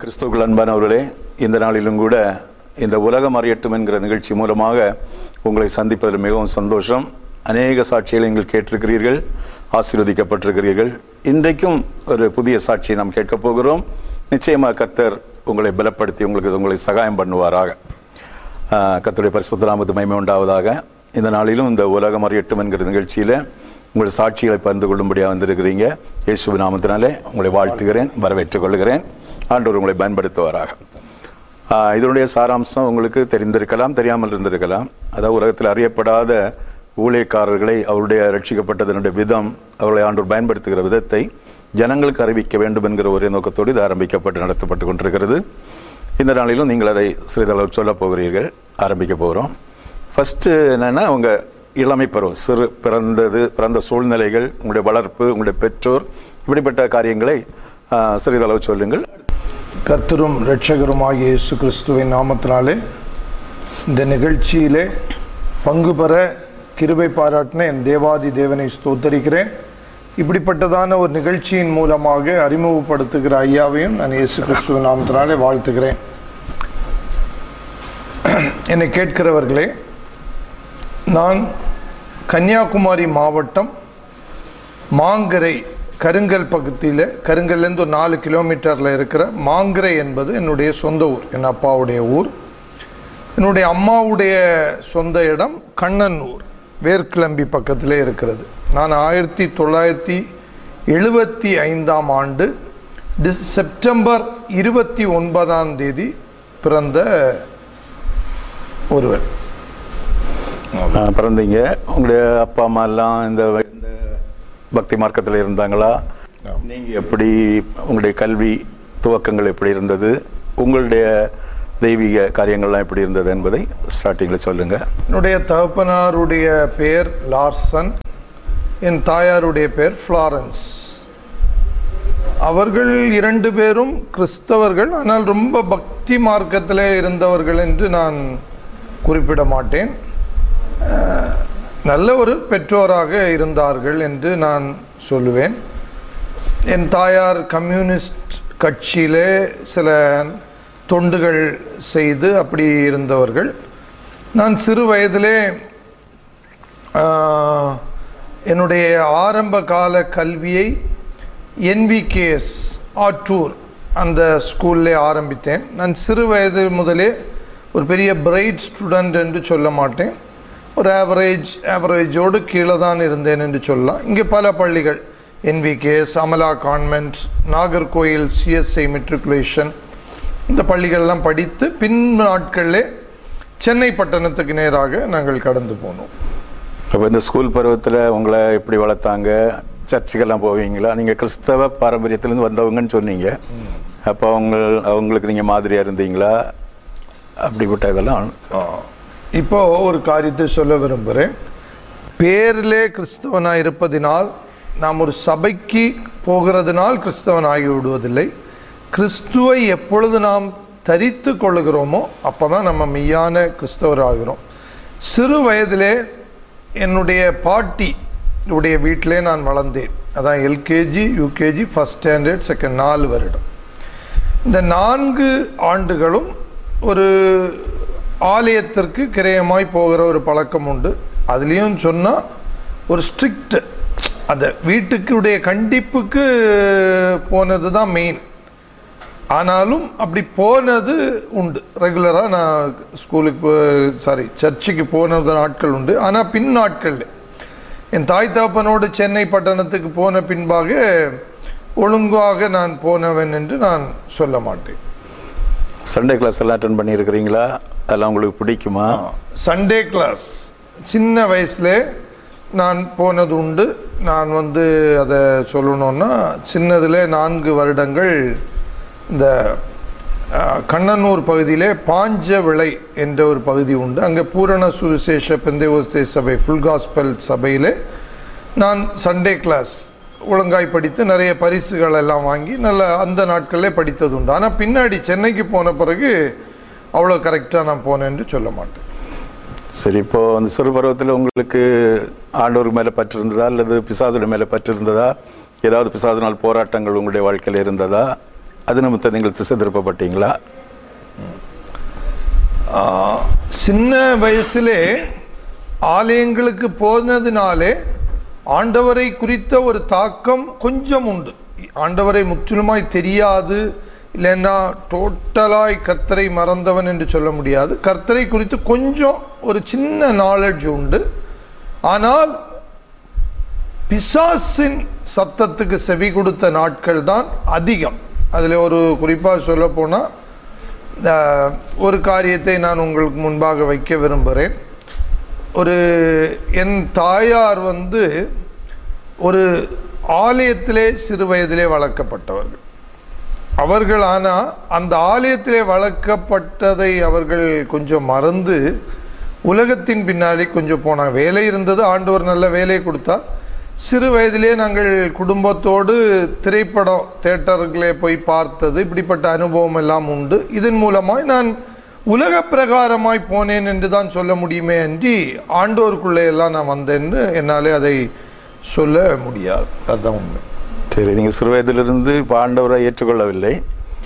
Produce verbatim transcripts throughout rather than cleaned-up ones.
கிறிஸ்துவுக்குள் அன்பானவர்களே, இந்த நாளிலும் கூட இந்த உலகம் அறியட்டும் என்கிற நிகழ்ச்சி மூலமாக உங்களை சந்திப்பதில் மிகவும் சந்தோஷம். அநேக சாட்சிகளை நீங்கள் கேட்டிருக்கிறீர்கள், ஆசீர்வதிக்கப்பட்டிருக்கிறீர்கள். இன்றைக்கும் ஒரு புதிய சாட்சியை நாம் கேட்கப் போகிறோம். நிச்சயமாக கர்த்தர் உங்களை பலப்படுத்தி உங்களுக்கு உங்களை சகாயம் பண்ணுவாராக. கர்த்தருடைய பரிசுத்த நாமத்துக்கு மகிமை உண்டாவதாக. இந்த நாளிலும் இந்த உலகம் அறியட்டும் என்கிற நிகழ்ச்சியில் உங்கள் சாட்சிகளை பகிர்ந்து கொள்ளும்படியாக வந்திருக்கிறீங்க. இயேசுவின் நாமத்தினாலே உங்களை வாழ்த்துகிறேன், வரவேற்றுக் கொள்கிறேன். ஆண்டவர் உங்களை பயன்படுத்துவாராக. இதனுடைய சாராம்சம் உங்களுக்கு தெரிந்திருக்கலாம், தெரியாமல் இருந்திருக்கலாம். அதாவது உலகத்தில் அறியப்படாத ஊழியக்காரர்களை அவருடைய ரட்சிக்கப்பட்டதனுடைய விதம், அவர்களை ஆண்டவர் பயன்படுத்துகிற விதத்தை ஜனங்களுக்கு அறிவிக்க வேண்டும் என்கிற ஒரே நோக்கத்தோடு இது ஆரம்பிக்கப்பட்டு நடத்தப்பட்டு கொண்டிருக்கிறது. இந்த நாளிலும் நீங்கள் அதை சிறிதளவு சொல்ல போகிறீர்கள். ஆரம்பிக்க போகிறோம். ஃபஸ்ட்டு என்னென்னா, உங்கள் இளமை பருவம், சிறு பிறந்தது பிறந்த சூழ்நிலைகள், உங்களுடைய வளர்ப்பு, உங்களுடைய பெற்றோர், இப்படிப்பட்ட காரியங்களை சிறிதளவு சொல்லுங்கள். கர்த்தரும் இரட்சகருமாகிய இயேசு கிறிஸ்துவின் நாமத்தினாலே இந்த நிகழ்ச்சியிலே பங்கு பெற கிருபை பாராட்டின என் தேவாதி தேவனை ஸ்தோத்தரிக்கிறேன். இப்படிப்பட்டதான ஒரு நிகழ்ச்சியின் மூலமாக அறிமுகப்படுத்துகிற ஐயாவையும் நான் இயேசு கிறிஸ்துவின் நாமத்தினாலே வாழ்த்துகிறேன். என்னை கேட்கிறவர்களே, நான் கன்னியாகுமரி மாவட்டம் மாங்கரை கருங்கல் பகுதியில், கருங்கல்லேருந்து ஒரு நாலு கிலோமீட்டரில் இருக்கிற மாங்கரை என்பது என்னுடைய சொந்த ஊர், என் அப்பாவுடைய ஊர். என்னுடைய அம்மாவுடைய சொந்த இடம் கண்ணனூர், வேர்க்கிளம்பி பக்கத்திலே இருக்கிறது. நான் ஆயிரத்தி தொள்ளாயிரத்தி எழுபத்தி ஐந்தாம் ஆண்டு டிஸ் செப்டம்பர் இருபத்தி ஒன்பதாம் தேதி பிறந்த ஒருவர். பிறந்தீங்க. உங்களுடைய அப்பா அம்மா எல்லாம் இந்த பக்தி மார்க்கத்தில் இருந்தாங்களா? நீங்கள் எப்படி, உங்களுடைய கல்வி துவக்கங்கள் எப்படி இருந்தது, உங்களுடைய தெய்வீக காரியங்கள்லாம் எப்படி இருந்தது என்பதை ஸ்டார்டிங்கில் சொல்லுங்கள். என்னுடைய தகப்பனாருடைய பெயர் லார்சன், என் தாயாருடைய பெயர் ஃப்ளாரன்ஸ். அவர்கள் இரண்டு பேரும் கிறிஸ்தவர்கள், ஆனால் ரொம்ப பக்தி மார்க்கத்தில் இருந்தவர்கள் என்று நான் குறிப்பிட மாட்டேன். நல்ல ஒரு பெற்றோராக இருந்தார்கள் என்று நான் சொல்லுவேன். என் தாயார் கம்யூனிஸ்ட் கட்சியிலே சில தொண்டுகள் செய்து அப்படி இருந்தவர்கள். நான் சிறு வயதிலே என்னுடைய ஆரம்ப கால கல்வியை என்விகேஎஸ் ஆற்றூர் அந்த ஸ்கூல்லே ஆரம்பித்தேன். நான் சிறு வயது முதலே ஒரு பெரிய பிரைட் ஸ்டூடெண்ட் என்று சொல்ல மாட்டேன், ஒரு ஆவரேஜ் ஆவரேஜோடு கீழே தான் இருந்தேன் என்று சொல்லலாம். இங்கே பல பள்ளிகள், NVKS, Amala convent, Nagercoil CSI matriculation, இந்த பள்ளிகள்லாம் படித்து பின் நாட்களிலே சென்னை பட்டணத்துக்கு நேராக நாங்கள் கடந்து போனோம். அப்போ இந்த ஸ்கூல் பருவத்தில் உங்களை எப்படி வளர்த்தாங்க? சர்ச்சுக்கெல்லாம் போவீங்களா? நீங்கள் கிறிஸ்தவ பாரம்பரியத்திலேருந்து வந்தவங்கன்னு சொன்னீங்க. அப்போ அவங்க அவங்களுக்கு நீங்கள் மாதிரியாக இருந்தீங்களா? அப்படிப்பட்ட இதெல்லாம் இப்போ ஒரு காரியத்தை சொல்ல விரும்புகிறேன். பேரிலே கிறிஸ்தவனாக இருப்பதினால், நாம் ஒரு சபைக்கு போகிறதுனால் கிறிஸ்தவன் ஆகி விடுவதில்லை. கிறிஸ்துவை எப்பொழுது நாம் தரித்து கொள்ளுகிறோமோ அப்போ தான் நம்ம மெய்யான கிறிஸ்தவர் ஆகிறோம். சிறு வயதிலே என்னுடைய பாட்டி உடைய வீட்டிலே நான் வளர்ந்தேன். அதான் LKG, UKG, first standard, second, நாலு வருடம். இந்த நான்கு ஆண்டுகளும் ஒரு ஆலயத்திற்கு கிரயமாய் போகிற ஒரு பழக்கம் உண்டு. அதுலேயும் சொன்னால் ஒரு ஸ்ட்ரிக்ட், அந்த வீட்டுக்குடைய கண்டிப்புக்கு போனது தான் மெயின். ஆனாலும் அப்படி போனது உண்டு. ரெகுலராக நான் ஸ்கூலுக்கு சாரி சர்ச்சுக்கு போனது நாட்கள் உண்டு. ஆனால் பின் நாட்களில் என் தாய் தாப்பனோடு சென்னை பட்டணத்துக்கு போன பின்பாக ஒழுங்காக நான் போனவன் என்று நான் சொல்ல மாட்டேன். சண்டே கிளாஸ் எல்லாம் அட்டெண்ட் பண்ணியிருக்கிறீங்களா? அதெல்லாம் உங்களுக்கு பிடிக்குமா? சண்டே கிளாஸ் சின்ன வயசுல நான் போனது உண்டு. நான் வந்து அதை சொல்லணுன்னா, சின்னதில் நான்கு வருடங்கள் இந்த கண்ணனூர் பகுதியிலே பாஞ்ச விளை என்ற ஒரு பகுதி உண்டு. அங்கே பூரண சுவிசேஷ பெந்தேகோஸ்தே சபை, ஃபுல் காஸ்பல் சபையிலே நான் சண்டே கிளாஸ் ஒழுங்காய் படித்து நிறைய பரிசுகள் எல்லாம் வாங்கி நல்ல அந்த நாட்களே படித்தது உண்டு. ஆனால் பின்னாடி சென்னைக்கு போன பிறகு அவ்வளோ கரெக்டாக நான் போனேன் என்று சொல்ல மாட்டேன். சரி, இப்போது அந்த சிறு பருவத்தில் உங்களுக்கு ஆண்டவர் மேலே பற்று இருந்ததா, அல்லது பிசாசுடைய மேலே பற்று இருந்ததா? ஏதாவது பிசாசினால் போராட்டங்கள் உங்களுடைய வாழ்க்கையில் இருந்ததா? அது நிமித்தம் நீங்கள் திசை திருப்பப்பட்டீங்களா? சின்ன வயசிலே ஆலயங்களுக்கு போனதுனாலே ஆண்டவரை குறித்த ஒரு தாக்கம் கொஞ்சம் உண்டு. ஆண்டவரை முற்றிலுமாய் தெரியாது, இல்லைன்னா டோட்டலாய் கர்த்தரை மறந்தவன் என்று சொல்ல முடியாது. கர்த்தரை குறித்து கொஞ்சம் ஒரு சின்ன நாலேஜ் உண்டு. ஆனால் பிசாசின் சத்தத்துக்கு செவி கொடுத்த நாட்கள் தான் அதிகம். அதில் ஒரு குறிப்பாக சொல்ல போனால் ஒரு காரியத்தை நான் உங்களுக்கு முன்பாக வைக்க விரும்புகிறேன். ஒரு என் தாயார் வந்து ஒரு ஆலயத்திலே சிறு வயதிலே வளர்க்கப்பட்டவர்கள். அவர்கள் ஆனால் அந்த ஆலயத்திலே வளர்க்கப்பட்டதை அவர்கள் கொஞ்சம் மறந்து உலகத்தின் பின்னாடி கொஞ்சம் போனாங்க. வேலை இருந்தது, ஆண்டவர் நல்ல வேலையை கொடுத்தார். சிறு வயதிலே நாங்கள் குடும்பத்தோடு திரைப்படம் தியேட்டர்களே போய் பார்த்தது, இப்படிப்பட்ட அனுபவம் எல்லாம் உண்டு. இதன் மூலமாய் நான் உலக பிரகாரமாய் போனேன் என்று தான் சொல்ல முடியுமே அன்றி ஆண்டோருக்குள்ளே எல்லாம் நான் வந்தேன்னு என்னாலே அதை சொல்ல முடியாது. அதுதான் உண்மை. சரி, நீங்கள் சிறு வயதிலிருந்து இப்போ ஆண்டவரை ஏற்றுக்கொள்ளவில்லை.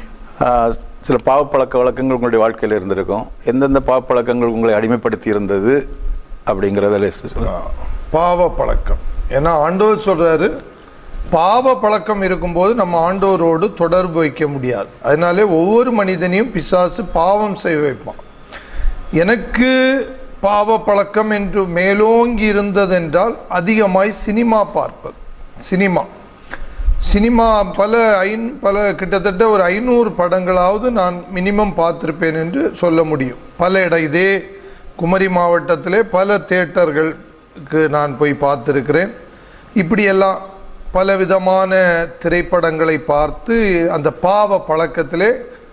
சில பாவப்பழக்க வழக்கங்கள் உங்களுடைய வாழ்க்கையில் இருந்திருக்கும். எந்தெந்த பாவப்பழக்கங்கள் உங்களை அடிமைப்படுத்தி இருந்தது அப்படிங்கிறதில் சொல்லலாம். பாவ பழக்கம், ஏன்னா ஆண்டவர் சொல்றாரு பாவ பழக்கம் இருக்கும்போது நம்ம ஆண்டவரோடு தொடர்பு வைக்க முடியாது. அதனாலே ஒவ்வொரு மனிதனையும் பிசாசு பாவம் செய்ய வைப்பான். எனக்கு பாவ பழக்கம் என்று மேலோங்கி இருந்ததென்றால் அதிகமாய் சினிமா பார்ப்பது. சினிமா சினிமா பல ஐந் பல கிட்டத்தட்ட ஒரு ஐநூறு படங்களாவது நான் மினிமம் பார்த்துருப்பேன் என்று சொல்ல முடியும். பல இடம் இதே குமரி மாவட்டத்திலே பல தியேட்டர்களுக்கு நான் போய் பார்த்துருக்கிறேன். இப்படியெல்லாம் பலவிதமான திரைப்படங்களை பார்த்து அந்த பாவ பழக்கத்திலே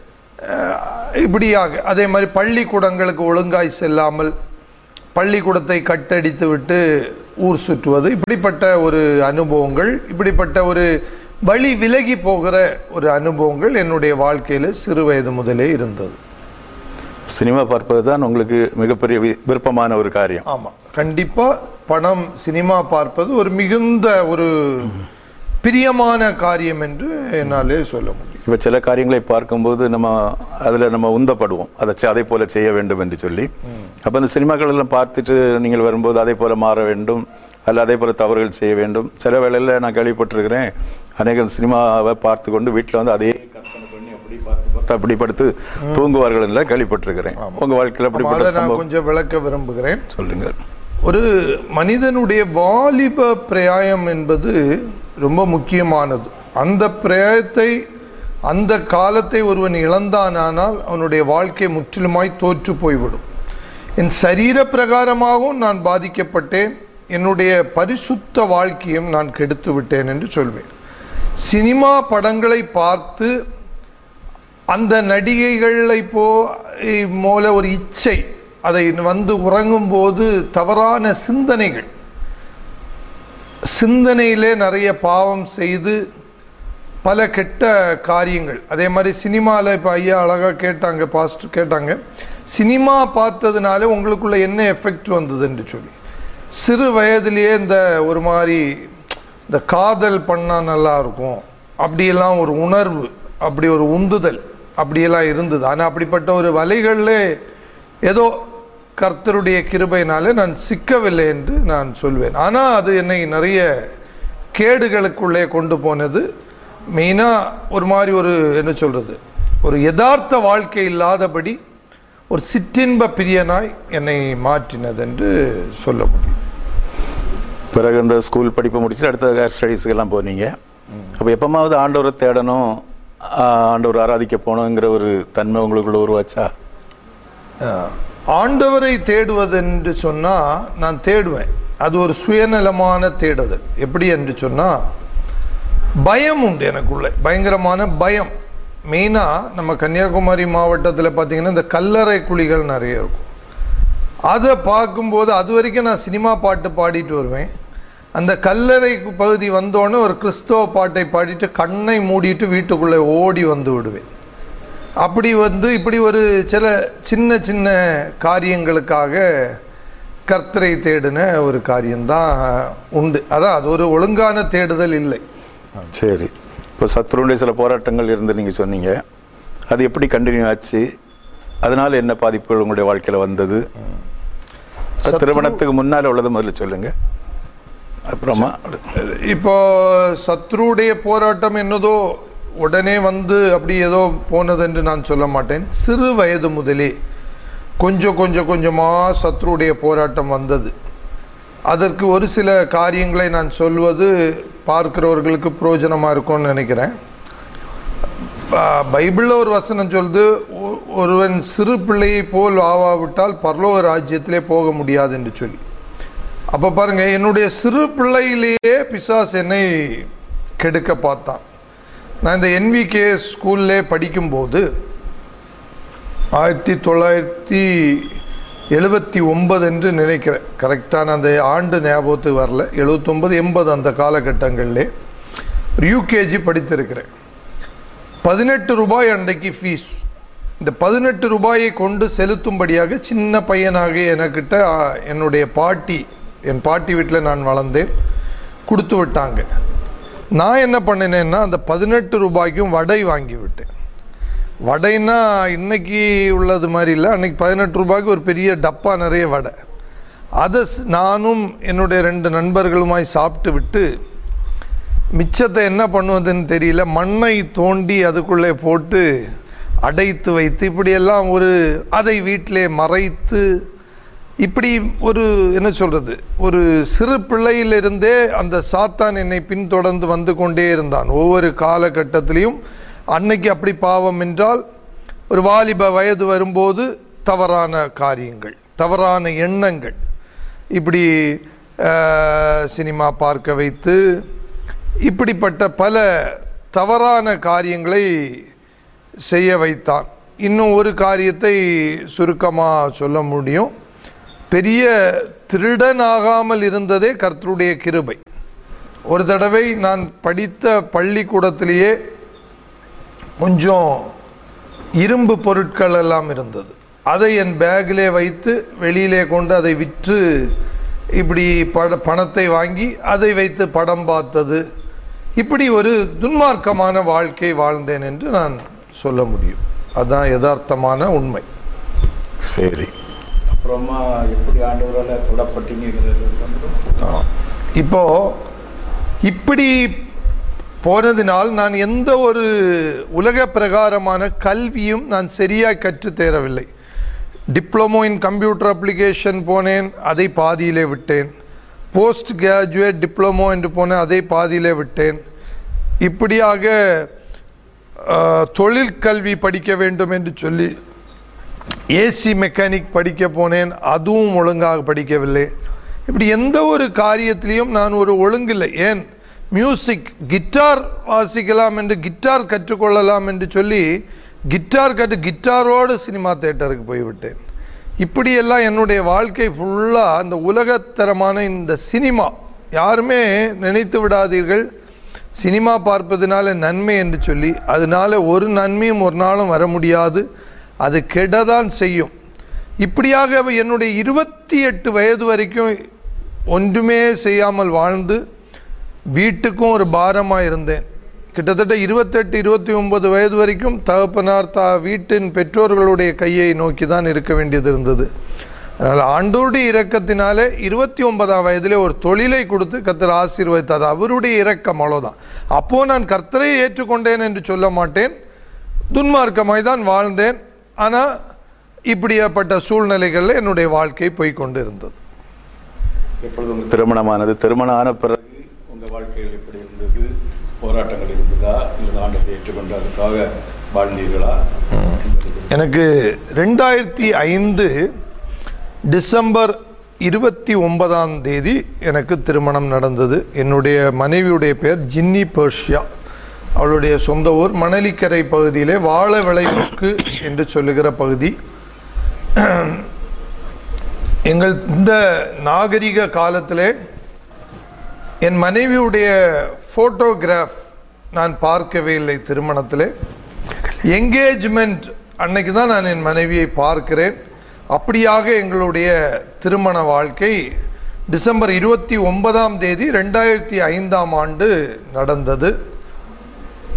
இப்படியாக, அதே மாதிரி பள்ளிக்கூடங்களுக்கு ஒழுங்காய் செல்லாமல் பள்ளிக்கூடத்தை கட்டடித்து விட்டு ஊர் சுற்றுவது, இப்படிப்பட்ட ஒரு அனுபவங்கள், இப்படிப்பட்ட ஒரு வழி விலகி போகிற ஒரு அனுபவங்கள் என்னுடைய வாழ்க்கையில் சிறு வயது முதலே இருந்தது. சினிமா பார்ப்பது தான் உங்களுக்கு மிகப்பெரிய விருப்பமான ஒரு காரியம்? ஆமாம், கண்டிப்பாக பணம் சினிமா பார்ப்பது ஒரு மிகுந்த ஒரு பிரியமான காரியம் என்று என்னாலே சொல்ல முடியும். இப்போ சில காரியங்களை பார்க்கும்போது நம்ம அதில் நம்ம உந்தப்படுவோம், அதை அதே போல் செய்ய வேண்டும் என்று சொல்லி. அப்போ அந்த சினிமாக்கள் எல்லாம் பார்த்துட்டு நீங்கள் வரும்போது அதே போல் மாற வேண்டும், அல்ல அதே போல் தவறுகள் செய்ய வேண்டும். சில வேளையில் நான் கேள்விப்பட்டிருக்கிறேன், அநேக சினிமாவை பார்த்து கொண்டு வீட்டில் வந்து அதே அப்படி படுத்து தூங்குவார்கள் எல்லாம் கேள்விப்பட்டிருக்கிறேன். உங்கள் வாழ்க்கையில் அப்படிப்பட்ட சம்பவம் கொஞ்சம் விளக்க விரும்புகிறேன். சொல்லுங்கள். ஒரு மனிதனுடைய வாலிப பிரயாயம் என்பது ரொம்ப முக்கியமானது. அந்த பிரயாயத்தை, அந்த காலத்தை ஒருவன் இழந்தானால் அவனுடைய வாழ்க்கை முற்றிலுமாய் தோற்று போய்விடும். என் சரீர பிரகாரமாகவும் நான் பாதிக்கப்பட்டேன், என்னுடைய பரிசுத்த வாழ்க்கையும் நான் கெடுத்து விட்டேன் என்று சொல்வேன். சினிமா படங்களை பார்த்து அந்த நடிகைகளை போ போல ஒரு இச்சை, அதை வந்து உறங்கும் போது தவறான சிந்தனைகள், சிந்தனையிலே நிறைய பாவம் செய்து பல கெட்ட காரியங்கள். அதே மாதிரி சினிமாவில் இப்போ ஐயா அழகாக கேட்டாங்க, பாஸ்டர் கேட்டாங்க, சினிமா பார்த்ததுனால உங்களுக்குள்ள என்ன எஃபெக்ட் வந்தது என்று சொல்லி. சிறு வயதிலேயே இந்த ஒரு மாதிரி இந்த காதல் பண்ணால் நல்லா இருக்கும் அப்படியெல்லாம் ஒரு உணர்வு, அப்படி ஒரு உந்துதல் அப்படியெல்லாம் இருந்தது. ஆனால் அப்படிப்பட்ட ஒரு வலைகளில் ஏதோ கர்த்தருடைய கிருபையினாலே நான் சிக்கவில்லை என்று நான் சொல்வேன். ஆனால் அது என்னை நிறைய கேடுகளுக்குள்ளே கொண்டு போனது. மெயினாக ஒரு மாதிரி ஒரு என்ன சொல்கிறது, ஒரு யதார்த்த வாழ்க்கை இல்லாதபடி ஒரு சிற்றின்ப பிரியனாய் என்னை மாற்றினது என்று சொல்ல முடியும். பிறகு இந்த ஸ்கூல் படிப்பு முடிச்சு அடுத்த ஹையர் ஸ்டடீஸுக்கெல்லாம் போனீங்க. அப்போ எப்போமாவது ஆண்டவரை தேடணும், ஆண்டவர் ஆராதிக்க போகணுங்கிற ஒரு தன்மை உங்களுக்குள்ள உருவாச்சா? ஆண்டவரை தேடுவது என்று சொன்னால் நான் தேடுவேன். அது ஒரு சுயநலமான தேடுதல். எப்படி என்று சொன்னால் பயம் உண்டு எனக்குள்ள, பயங்கரமான பயம். மெயினாக நம்ம கன்னியாகுமரி மாவட்டத்தில் பார்த்திங்கன்னா இந்த கல்லறை குழிகள் நிறைய இருக்கும். அதை பார்க்கும்போது அது வரைக்கும் நான் சினிமா பாட்டு பாடிட்டு வருவேன். அந்த கல்லறை பகுதி வந்தோடனே ஒரு கிறிஸ்தவ பாட்டை பாடிட்டு கண்ணை மூடிட்டு வீட்டுக்குள்ளே ஓடி வந்து விடுவேன். அப்படி வந்து இப்படி ஒரு சில சின்ன சின்ன காரியங்களுக்காக கர்த்தரை தேடின ஒரு காரியம்தான் உண்டு. அதான் அது ஒரு ஒழுங்கான தேடுதல் இல்லை. சரி, இப்போ சத்ருடைய சில போராட்டங்கள் இருந்து நீங்கள் சொன்னீங்க, அது எப்படி கண்டினியூ ஆச்சு? அதனால் என்ன பாதிப்புகள் உங்களுடைய வாழ்க்கையில் வந்தது? திருமணத்துக்கு முன்னால் உள்ளது முதல்ல சொல்லுங்க. அப்புறமா இப்போ சத்ருடைய போராட்டம் என்னதோ உடனே வந்து அப்படி ஏதோ போனது என்று நான் சொல்ல மாட்டேன். சிறு வயது முதலே கொஞ்சம் கொஞ்சம் கொஞ்சமாக சத்ருடைய போராட்டம் வந்தது. அதற்கு ஒரு சில காரியங்களை நான் சொல்வது பார்க்கிறவர்களுக்கு பிரயோஜனமாக இருக்கும்னு நினைக்கிறேன். பைபிளில் ஒரு வசனம் சொல்லுது, ஒருவன் சிறு பிள்ளையை போல் ஆவாவிட்டால் பரலோக ராஜ்யத்திலே போக முடியாது என்று சொல்லி. அப்போ பாருங்கள், என்னுடைய சிறு பிள்ளையிலேயே பிசாசு என்னை கெடுக்க பார்த்தான். நான் இந்த என்விகே ஸ்கூல்லே படிக்கும்போது ஆயிரத்தி தொள்ளாயிரத்தி எழுபத்தி ஒன்பது என்று நினைக்கிறேன், கரெக்டான அந்த ஆண்டு ஞாபகத்துக்கு வரல, எழுபத்தொம்பது எண்பது அந்த காலகட்டங்களிலே யூகேஜி படித்திருக்கிறேன். பதினெட்டு ரூபாய் அன்றைக்கு ஃபீஸ். இந்த பதினெட்டு ரூபாயை கொண்டு செலுத்தும்படியாக சின்ன பையனாக எனக்கிட்ட என்னுடைய பாட்டி, என் பாட்டி வீட்டில் நான் வளர்ந்தேன், கொடுத்து விட்டாங்க. நான் என்ன பண்ணினேன்னா அந்த பதினெட்டு ரூபாய்க்கும் வடை வாங்கி விட்டேன். வடைன்னா இன்னைக்கு உள்ளது மாதிரி இல்லை, அன்றைக்கி பதினெட்டு ரூபாய்க்கு ஒரு பெரிய டப்பா நிறைய வடை. அதை நானும் என்னுடைய ரெண்டு நண்பர்களுமாய் சாப்பிட்டு விட்டு மிச்சத்தை என்ன பண்ணுவதுன்னு தெரியல, மண்ணை தோண்டி அதுக்குள்ளே போட்டு அடைத்து வைத்து இப்படியெல்லாம் ஒரு அதை வீட்டிலே மறைத்து இப்படி ஒரு என்ன சொல்கிறது, ஒரு சிறு பிள்ளையிலிருந்தே அந்த சாத்தான் என்னை பின்தொடர்ந்து வந்து கொண்டே இருந்தான் ஒவ்வொரு காலகட்டத்திலையும். அன்னைக்கு அப்படி பாவம் என்றால் ஒரு வாலிப வயது வரும்போது தவறான காரியங்கள், தவறான எண்ணங்கள், இப்படி சினிமா பார்க்க வைத்து இப்படிப்பட்ட பல தவறான காரியங்களை செய்ய வைத்தான். இன்னும் ஒரு காரியத்தை சுருக்கமாக சொல்ல முடியும், பெரிய திருடனாகாமல் இருந்ததே கர்த்தருடைய கிருபை. ஒரு தடவை நான் படித்த பள்ளிக்கூடத்திலேயே கொஞ்சம் இரும்பு பொருட்கள் எல்லாம் இருந்தது. அதை என் பேக்கிலே வைத்து வெளியிலே கொண்டு அதை விற்று இப்படி பட பணத்தை வாங்கி அதை வைத்து படம் பார்த்தது, இப்படி ஒரு துன்மார்க்கமான வாழ்க்கை வாழ்ந்தேன் என்று நான் சொல்ல முடியும். அதுதான் யதார்த்தமான உண்மை. சரி, அப்புறமா எப்படி ஆண்டவரால் தொடப்பட்டீங்கிறது இப்போ இப்படி போனதினால் நான் எந்த ஒரு உலக பிரகாரமான கல்வியும் நான் சரியாக கற்றுத்தேரவில்லை. டிப்ளமோ இன் கம்ப்யூட்டர் அப்ளிகேஷன் போனேன், அதை பாதியிலே விட்டேன். போஸ்ட் கிராஜுவேட் டிப்ளமோ என்று போனேன், அதை பாதியிலே விட்டேன். இப்படியாக தொழிற்கல்வி படிக்க வேண்டும் என்று சொல்லி ஏசி மெக்கானிக் படிக்க போனேன், அதுவும் ஒழுங்காக படிக்கவில்லை. இப்படி எந்த ஒரு காரியத்திலையும் நான் ஒரு ஒழுங்கில்லை. ஏன் மியூசிக், கிட்டார் வாசிக்கலாம் என்று, கிட்டார் கற்றுக்கொள்ளலாம் என்று சொல்லி கிட்டார் கற்று கிட்டாரோடு சினிமா தேட்டருக்கு போய்விட்டேன். இப்படியெல்லாம் என்னுடைய வாழ்க்கை ஃபுல்லாக அந்த உலகத்தரமான இந்த சினிமா. யாருமே நினைத்து விடாதீர்கள் சினிமா பார்ப்பதனால நன்மை என்று சொல்லி, அதனால ஒரு நன்மையும் ஒரு நாளும் வர முடியாது, அது கெடதான் செய்யும். இப்படியாக என்னுடைய இருபத்தி எட்டு வயது வரைக்கும் ஒன்றுமே செய்யாமல் வாழ்ந்து வீட்டுக்கும் ஒரு பாரமாக இருந்தேன். கிட்டத்தட்ட இருபத்தெட்டு இருபத்தி ஒன்பது வயது வரைக்கும் தகப்பனார் தா வீட்டின் பெற்றோர்களுடைய கையை நோக்கி தான் இருக்க வேண்டியது இருந்தது. அதனால் ஆண்டவருடைய இரக்கத்தினாலே இருபத்தி ஒன்பதாம் வயதிலே ஒரு தொழிலை கொடுத்து கர்த்தர் ஆசீர்வதித்தார். அவருடைய இரக்கம், அவ்வளோதான். அப்போது நான் கர்த்தரை ஏற்றுக்கொண்டேன் என்று சொல்ல மாட்டேன், துன்மார்க்கமாய் தான் வாழ்ந்தேன். ஆனால் இப்படியாப்பட்ட சூழ்நிலைகளில் என்னுடைய வாழ்க்கை போய்கொண்டு இருந்தது. எப்பொழுது திருமணமானது, திருமணம் ஆன பிறகு உங்கள் வாழ்க்கையில் எப்படி இருந்தது? போராட்டங்கள் இருந்ததா, இல்லை ஆண்டவரை ஏற்றுக்கொண்டு அதுக்காக வாழ்ந்தீர்களா? எனக்கு ரெண்டாயிரத்தி ஐந்து டிசம்பர் இருபத்தி ஒன்பதாம் தேதி எனக்கு திருமணம் நடந்தது. என்னுடைய மனைவியுடைய பெயர் ஜின்னி பெர்ஷியா. அவளுடைய சொந்த ஊர் மணலிக்கரை பகுதியிலே வாழ விளைவுக்கு என்று சொல்லுகிற பகுதி. எங்கள் இந்த நாகரிக காலத்திலே என் மனைவியுடைய ஃபோட்டோகிராஃப் நான் பார்க்கவே இல்லை. திருமணத்தில் என்கேஜ்மெண்ட் அன்னைக்கு தான் நான் என் மனைவியை பார்க்கிறேன். அப்படியாக எங்களுடைய திருமண வாழ்க்கை டிசம்பர் இருபத்தி ஒன்பதாம் தேதி ரெண்டாயிரத்தி ஐந்தாம் ஆண்டு நடந்தது.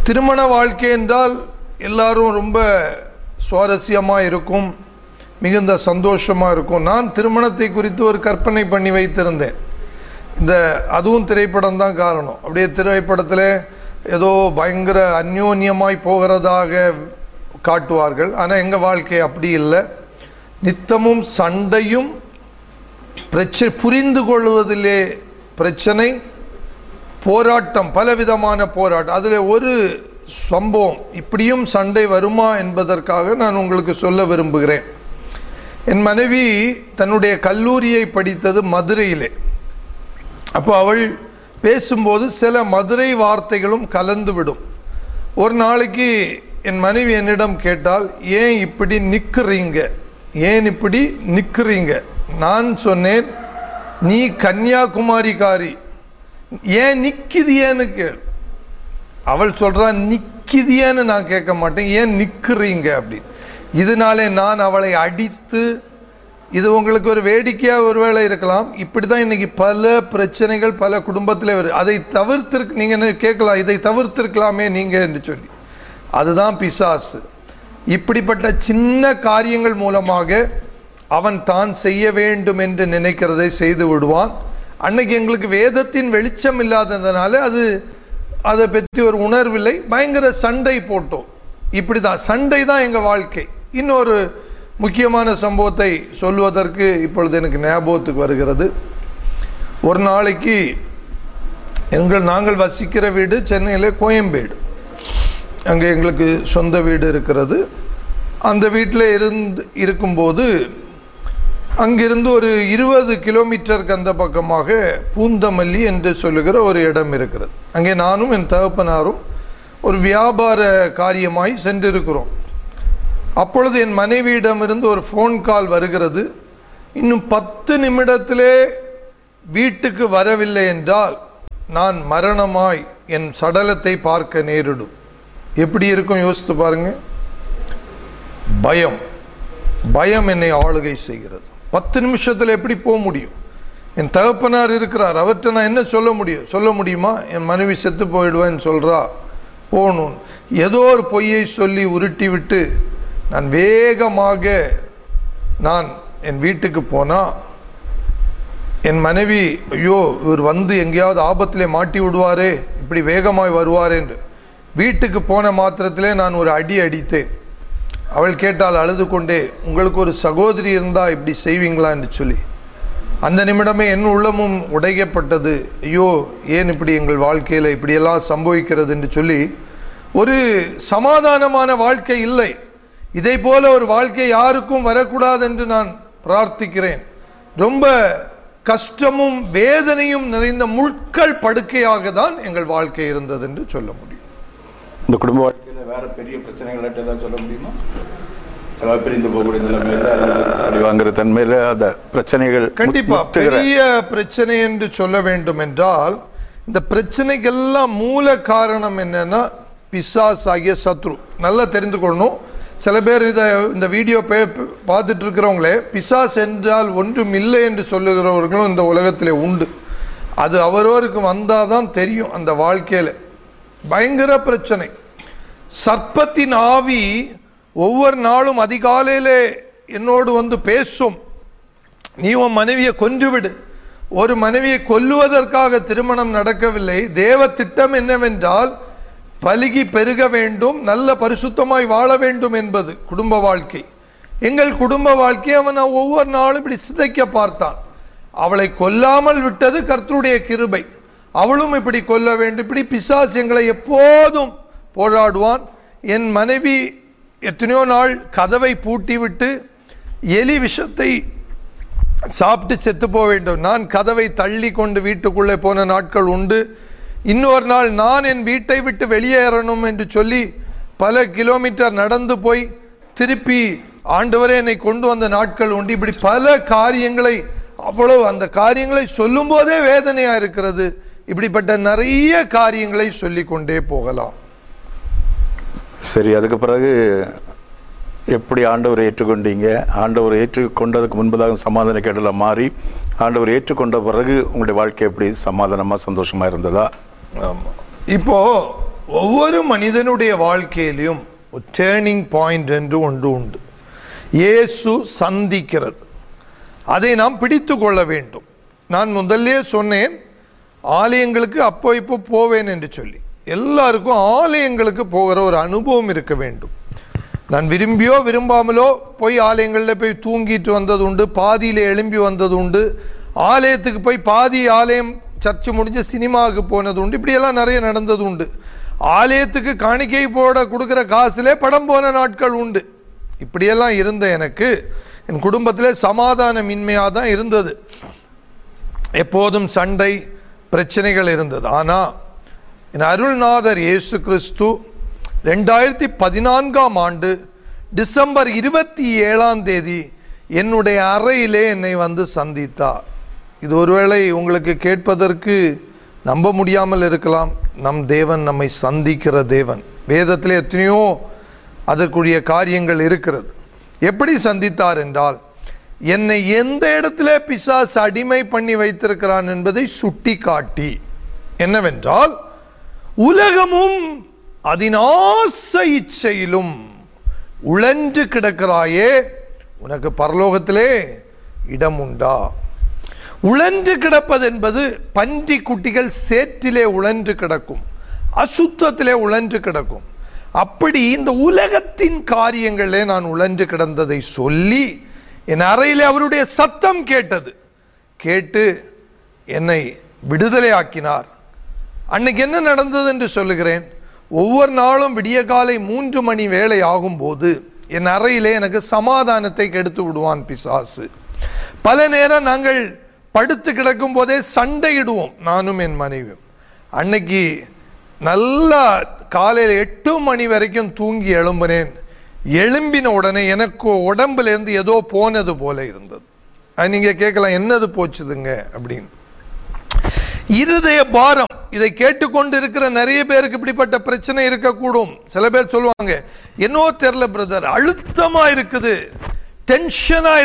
திருமண வாழ்க்கை என்றால் எல்லாரும் ரொம்ப சுவாரஸ்யமாக இருக்கும், மிகுந்த சந்தோஷமாக இருக்கும். நான் திருமணத்தை குறித்து ஒரு கற்பனை பண்ணி வைத்திருந்தேன். இந்த அதுவும் திரைப்படம் தான் காரணம். அப்படியே திரைப்படத்தில் ஏதோ பயங்கர அந்யோன்யமாய் போகிறதாக காட்டுவார்கள். ஆனால் எங்கள் வாழ்க்கை அப்படி இல்லை. நித்தமும் சண்டையும் பிரச்சனை, புரிந்து கொள்வதிலே பிரச்சனை, போராட்டம், பலவிதமான போராட்டம். அதில் ஒரு சம்பவம், இப்படியும் சண்டை வருமா என்பதற்காக நான் உங்களுக்கு சொல்ல விரும்புகிறேன். என் மனைவி தன்னுடைய கல்லூரியை படித்தது மதுரையிலே. அப்போ அவள் பேசும்போது சில மதுரை வார்த்தைகளும் கலந்து விடும். ஒரு நாளைக்கு என் மனைவி என்னிடம் கேட்டால், ஏன் இப்படி நிற்கிறீங்க, ஏன் இப்படி நிற்கிறீங்க? நான் சொன்னேன், நீ கன்னியாகுமரிக்காரி, ஏன் நிற்கிதியேன்னு கேள். அவள் சொல்றா, நிற்கிதியேன்னு நான் கேட்க மாட்டேன், ஏன் நிற்கிறீங்க அப்படி. இதனாலே நான் அவளை அடித்து, இது உங்களுக்கு ஒரு வேடிக்கையாக ஒருவேளை இருக்கலாம், இப்படி தான் இன்னைக்கு பல பிரச்சனைகள் பல குடும்பத்தில் வருது. அதை தவிர்த்திருக்கு, நீங்கள் கேட்கலாம், இதை தவிர்த்திருக்கலாமே நீங்கள் என்று சொல்லி. அதுதான் பிசாசு. இப்படிப்பட்ட சின்ன காரியங்கள் மூலமாக அவன் தான் செய்ய வேண்டும் என்று நினைக்கிறதை செய்து விடுவான். அன்னைக்கு எங்களுக்கு வேதத்தின் வெளிச்சம் இல்லாததுனால அது அதை பற்றி ஒரு உணர்வில்லை, பயங்கர சண்டை போட்டோம். இப்படி தான் சண்டை தான் எங்கள் வாழ்க்கை. இன்னொரு முக்கியமான சம்பவத்தை சொல்வதற்கு இப்பொழுது எனக்கு ஞாபகத்துக்கு வருகிறது. ஒரு நாளைக்கு எங்கள் நாங்கள் வசிக்கிற வீடு சென்னையில் கோயம்பேடு, அங்கே எங்களுக்கு சொந்த வீடு இருக்கிறது. அந்த வீட்டில் இருந்து இருக்கும்போது அங்கிருந்து ஒரு இருபது கிலோமீட்டருக்கு அந்த பக்கமாக பூந்தமல்லி என்று சொல்லுகிற ஒரு இடம் இருக்கிறது. அங்கே நானும் என் தகப்பனாரும் ஒரு வியாபார காரியமாய் சென்றிருக்கிறோம். அப்பொழுது என் மனைவியிடமிருந்து ஒரு ஃபோன் கால் வருகிறது. இன்னும் பத்து நிமிடத்திலே வீட்டுக்கு வரவில்லை என்றால் நான் மரணமாய் என் சடலத்தை பார்க்க நேரிடும். எப்படி இருக்கும் யோசித்து பாருங்க. பயம் பயம் என்னை ஆளுகை செய்கிறது. பத்து நிமிஷத்தில் எப்படி போக முடியும்? என் தகப்பனார் இருக்கிறார், அவர்கிட்ட நான் என்ன சொல்ல முடியும்? சொல்ல முடியுமா? என் மனைவி செத்து போயிடுவேன்னு சொல்றா, போகணும். ஏதோ ஒரு பொய்யை சொல்லி உருட்டி விட்டு நான் வேகமாக நான் என் வீட்டுக்கு போனா என் மனைவி, ஐயோ இவர் வந்து எங்கேயாவது ஆபத்திலே மாட்டி விடுவாரே, இப்படி வேகமாய் வருவார் என்று வீட்டுக்கு போன மாத்திரத்திலே நான் ஒரு அடி அடித்தேன். அவள் கேட்டால் அழுது கொண்டே, உங்களுக்கு ஒரு சகோதரி இருந்தா இப்படி செய்வீங்களா என்று சொல்லி. அந்த நிமிடமே என் உள்ளமும் உடைக்கப்பட்டது. ஐயோ ஏன் இப்படி எங்கள் வாழ்க்கையில் இப்படியெல்லாம் சம்பவிக்கிறது என்று சொல்லி. ஒரு சமாதானமான வாழ்க்கை இல்லை. இதை போல ஒரு வாழ்க்கை யாருக்கும் வரக்கூடாது என்று நான் பிரார்த்திக்கிறேன். ரொம்ப கஷ்டமும் வேதனையும் நிறைந்த முட்கள் படுக்கையாக தான் எங்கள் வாழ்க்கை இருந்தது என்று சொல்ல முடியும். இந்த குடும்ப வாழ்க்கையில் வேற பெரிய பிரச்சனைகள் ஏதாவது சொல்ல முடியுமா? பிரிந்து போகக்கூடிய நிலைமையில வாங்குற தன்மையில அந்த பிரச்சனைகள் கண்டிப்பா பெரிய பிரச்சனை என்று சொல்ல வேண்டும் என்றால், இந்த பிரச்சனைக்கெல்லாம் மூல காரணம் என்னன்னா பிசாசு ஆகிய சத்ரு. நல்லா தெரிந்து கொள்ளணும். சில பேர் இதை இந்த வீடியோ பார்த்துட்டு இருக்கிறவங்களே பிசாஸ் என்றால் ஒன்றும் இல்லை என்று சொல்லுகிறவர்களும் இந்த உலகத்திலே உண்டு. அது அவரவருக்கு வந்தாதான் தெரியும். அந்த வாழ்க்கையில பயங்கர பிரச்சனை. சர்ப்பத்தின் ஆவி ஒவ்வொரு நாளும் அதிகாலையிலே என்னோடு வந்து பேசும், நீ உன் மனைவியை கொன்றுவிடு. ஒரு மனைவியை கொல்லுவதற்காக திருமணம் நடக்கவில்லை. தேவ திட்டம் என்னவென்றால் பலுகி பெருக வேண்டும், நல்ல பரிசுத்தமாய் வாழ வேண்டும் என்பது குடும்ப வாழ்க்கை. எங்கள் குடும்ப வாழ்க்கை அவன் ஒவ்வொரு நாளும் இப்படி சிதைக்க பார்த்தான். அவளை கொல்லாமல் விட்டது கர்த்தருடைய கிருபை. அவளும் இப்படி கொல்ல வேண்டும். இப்படி பிசாசு எங்களை எப்போதும் போராடுவான். என் மனைவி எத்தனையோ நாள் கதவை பூட்டி விட்டு எலி விஷத்தை சாப்பிட்டு செத்து போக வேண்டும். நான் கதவை தள்ளி கொண்டு வீட்டுக்குள்ளே போன நாட்கள் உண்டு. இன்னொரு நாள் நான் என் வீட்டை விட்டு வெளியேறணும் என்று சொல்லி பல கிலோமீட்டர் நடந்து போய் திருப்பி ஆண்டவரே என்னை கொண்டு வந்த நாட்கள் உண்டு. இப்படி பல காரியங்களை, அவ்வளவு அந்த காரியங்களை சொல்லும் போதே வேதனையா இருக்கிறது. இப்படிப்பட்ட நிறைய காரியங்களை சொல்லிக் கொண்டே போகலாம். சரி, அதுக்கு பிறகு எப்படி ஆண்டவரை ஏற்றுக்கொண்டீங்க? ஆண்டவரை ஏற்றுக்கொண்டதுக்கு முன்பதாக சமாதான கேடல மாறி ஆண்டவரை ஏற்றுக்கொண்ட பிறகு உங்களுடைய வாழ்க்கை எப்படி சமாதானமா சந்தோஷமா இருந்ததா? ஆமாம். இப்போ ஒவ்வொரு மனிதனுடைய வாழ்க்கையிலும் ஒரு டேர்னிங் பாயிண்ட் என்று ஒன்று உண்டு. இயேசு சந்திக்கிறது, அதை நாம் பிடித்து கொள்ள வேண்டும். நான் முதல்லே சொன்னேன், ஆலயங்களுக்கு அப்போ இப்போ போவேன் என்று சொல்லி. எல்லாருக்கும் ஆலயங்களுக்கு போகிற ஒரு அனுபவம் இருக்க வேண்டும். நான் விரும்பியோ விரும்பாமலோ போய் ஆலயங்களில் போய் தூங்கிட்டு வந்தது உண்டு, பாதியில் எழும்பி வந்தது உண்டு, ஆலயத்துக்கு போய் பாதி ஆலயம் சர்ச்சு முடிஞ்ச சினிமாவுக்கு போனது உண்டு. இப்படியெல்லாம் நிறைய நடந்தது உண்டு. ஆலயத்துக்கு காணிக்கை போட கொடுக்குற காசுலே படம் போன நாட்கள் உண்டு. இப்படியெல்லாம் இருந்த எனக்கு என் குடும்பத்திலே சமாதானமின்மையாக தான் இருந்தது. எப்போதும் சண்டை பிரச்சனைகள் இருந்தது. ஆனால் என் அருள்நாதர் இயேசு கிறிஸ்து ரெண்டாயிரத்தி பதினான்காம் ஆண்டு டிசம்பர் இருபத்தி ஏழாம் தேதி என்னுடைய அறையிலே என்னை வந்து சந்தித்தார். இது ஒருவேளை உங்களுக்கு கேட்பதற்கு நம்ப முடியாமல் இருக்கலாம். நம் தேவன் நம்மை சந்திக்கிற தேவன். வேதத்தில் எத்தனையோ அதற்குரிய காரியங்கள் இருக்கிறது. எப்படி சந்தித்தார் என்றால், என்னை எந்த இடத்துல பிசாசு அடிமை பண்ணி வைத்திருக்கிறான் என்பதை சுட்டி காட்டி, என்னவென்றால், உலகமும் அதன் ஆசை இச்சையிலும் உழன்று கிடக்கிறாயே, உனக்கு பரலோகத்திலே இடம் உண்டா? உழன்று கிடப்பது என்பது பன்றி குட்டிகள் சேற்றிலே உழன்று கிடக்கும், அசுத்தத்திலே உழன்று கிடக்கும். அப்படி இந்த உலகத்தின் காரியங்களே நான் உழன்று கிடந்ததை சொல்லி என் அறையிலே அவருடைய சத்தம் கேட்டது. கேட்டு என்னை விடுதலை ஆக்கினார். அன்னைக்கு என்ன நடந்தது என்று சொல்லுகிறேன். ஒவ்வொரு நாளும் விடிய காலை மூன்று மணி வேளை ஆகும்போது என் அறையிலே எனக்கு சமாதானத்தை கெடுத்து விடுவான் பிசாசு. பல நேரம் நாங்கள் படுத்து கிடக்கும் போதே சண்டையிடுவோம், நானும் என் மனைவியும். அன்னைக்கு நல்லா காலையில் எட்டு மணி வரைக்கும் தூங்கி எழும்பினேன். எழும்பின உடனே எனக்கு உடம்புல இருந்து ஏதோ போனது போல இருந்தது. அது நீங்க கேட்கலாம், என்னது போச்சுதுங்க அப்படின்னு. இருதய பாரம். இதை கேட்டுக்கொண்டு இருக்கிற நிறைய பேருக்கு இப்படிப்பட்ட பிரச்சனை இருக்கக்கூடும். சில பேர் சொல்லுவாங்க, என்னோ தெரியல பிரதர், அழுத்தமா இருக்குது, டென்ஷனா